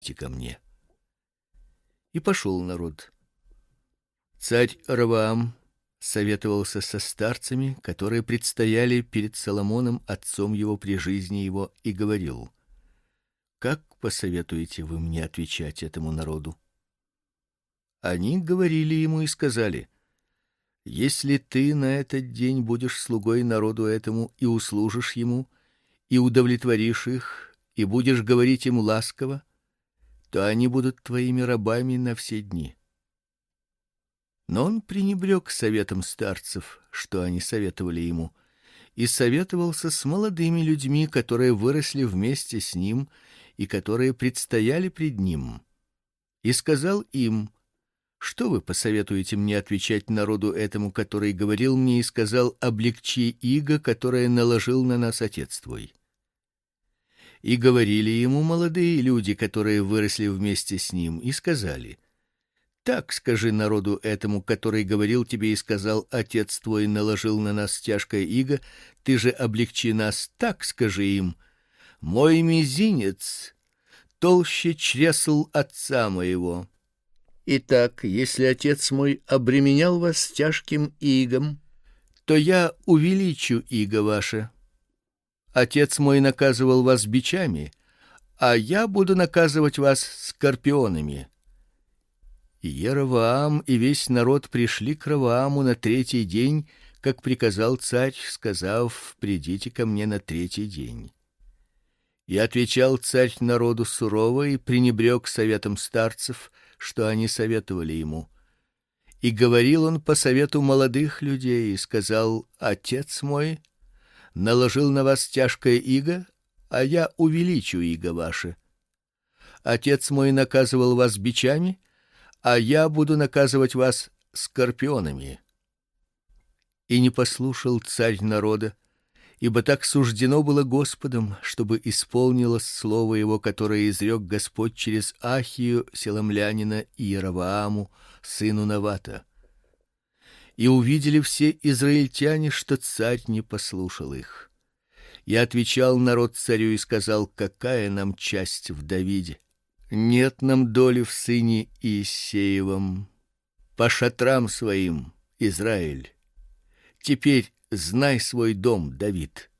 ко мне. И пошел народ. Царь Ровоам советовался со старцами, которые предстояли перед Соломоном, отцом его при жизни его, и говорил: как посоветуете вы мне отвечать этому народу? Они говорили ему и сказали: если ты на этот день будешь слугой народу этому и услужишь ему, и удовлетворишь их, и будешь говорить им ласково, то они будут твоими рабами на все дни. Но он пренебрег советом старцев, что они советовали ему, и советовался с молодыми людьми, которые выросли вместе с ним и которые предстояли пред ним. И сказал им: что вы посоветуете мне отвечать народу этому, который говорил мне и сказал: облегчи иго, которое наложил на нас отец твой? И говорили ему молодые люди, которые выросли вместе с ним, и сказали: так скажи народу этому, который говорил тебе и сказал: отец твой наложил на нас тяжкое иго, ты же облегчи нас. Так скажи им: мой мизинец толще чресл отца моего. Итак, если отец мой обременял вас тяжким игом, то я увеличу иго ваше. Отец мой наказывал вас бичами, а я буду наказывать вас скорпионами. И Еровоам и весь народ пришли к Ровоаму на третий день, как приказал царь, сказав: придите ко мне на третий день. И отвечал царь народу сурово и пренебрег советом старцев, что они советовали ему. И говорил он по совету молодых людей и сказал: отец мой наложил на вас тяжкое иго, а я увеличу иго ваше. Отец мой наказывал вас бичами, а я буду наказывать вас скорпионами. И не послушал царь народа, ибо так суждено было Господом, чтобы исполнилось слово его, которое изрек Господь через Ахию селомлянина и Еровоаму сыну Навата. И увидели все израильтяне, что царь не послушал их. И отвечал народ царю и сказал: какая нам часть в Давиде? Нет нам доли в сыне Иессеевом. По шатрам своим, Израиль. Теперь знай свой дом, Давид.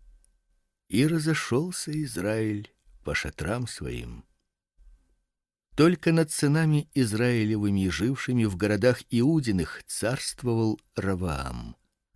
И разошелся Израиль по шатрам своим. Только над сынами Израилевыми, жившими в городах Иудиных, царствовал Ровоам.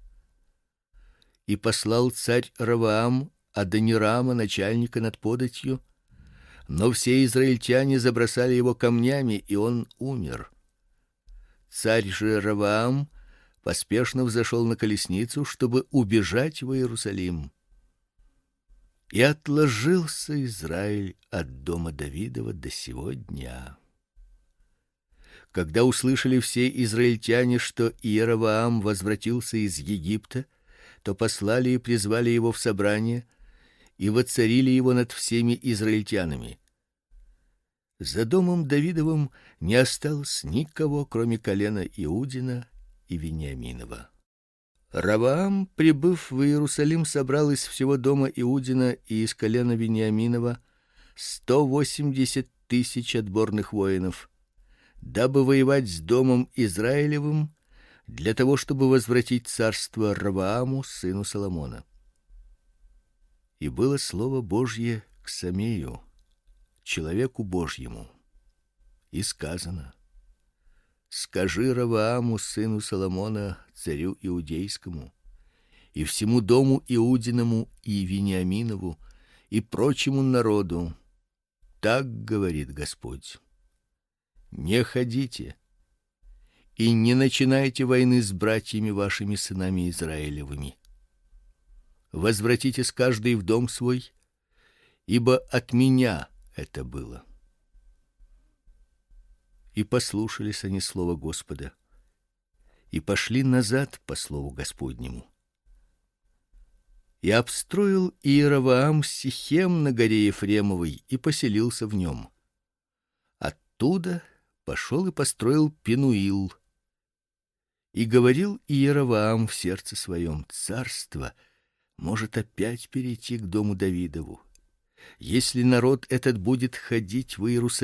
И послал царь Ровоам Адонирама, начальника над податью, но все израильтяне забросали его камнями, и он умер. Царь же Ровоам поспешно взошел на колесницу, чтобы убежать в Иерусалим. И отложился Израиль от дома Давидова до сего дня. Когда услышали все израильтяне, что Иеровоам возвратился из Египта, то послали и призвали его в собрание и воцарили его над всеми израильтянами. За домом Давидовым не осталось никого, кроме колена Иудина и Вениаминова. Ровоам, прибыв в Иерусалим, собрал из всего дома Иудина и из колена Вениаминова 180 000 отборных воинов, дабы воевать с домом Израилевым, для того, чтобы возвратить царство Ровоаму, сыну Соломона. И было слово Божье к Самею, человеку Божьему, и сказано: скажи Ровоаму, сыну Соломона, царю иудейскому, и всему дому Иудиному и Вениаминову и прочему народу: так говорит Господь: не ходите и не начинайте войны с братьями вашими, сынами Израилевыми. Возвратитесь каждый в дом свой, ибо от меня это было. И послушались они слова Господа, и пошли назад по слову Господнему. И обстроил Иеровоам Сихем на горе Ефремовой и поселился в нем. Оттуда пошел и построил Пенуил. И говорил Иеровоам в сердце своем: царство может опять перейти к дому Давидову. Если народ этот будет ходить в Иерусалим